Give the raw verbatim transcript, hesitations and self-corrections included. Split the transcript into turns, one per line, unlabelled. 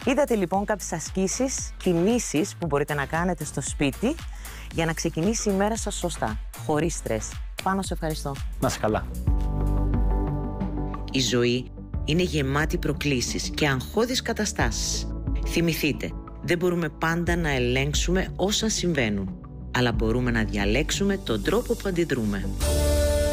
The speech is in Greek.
Είδατε λοιπόν κάποιες ασκήσεις, κινήσεις που μπορείτε να κάνετε στο σπίτι για να ξεκινήσει η μέρα σας σωστά, χωρίς στρες. Πάνο, σε ευχαριστώ.
Να είσαι καλά.
Η ζωή είναι γεμάτη προκλήσεις και αγχώδεις καταστάσεις. Θυμηθείτε, δεν μπορούμε πάντα να ελέγξουμε όσα συμβαίνουν, αλλά μπορούμε να διαλέξουμε τον τρόπο που αντιδρούμε.